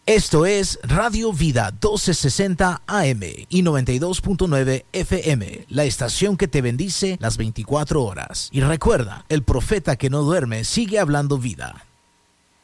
Esto es Radio Vida 1260 AM y 92.9 FM, la estación que te bendice las 24 horas. Y recuerda, el profeta que no duerme sigue hablando vida.